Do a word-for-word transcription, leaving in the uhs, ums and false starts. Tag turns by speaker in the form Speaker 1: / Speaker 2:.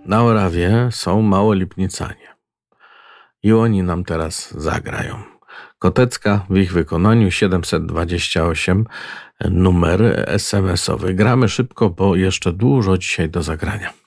Speaker 1: Na Orawie są Małolipnicanie i oni nam teraz zagrają. Kotecka w ich wykonaniu siedemset dwadzieścia osiem, numer es em esowy. Gramy szybko, bo jeszcze dużo dzisiaj do zagrania.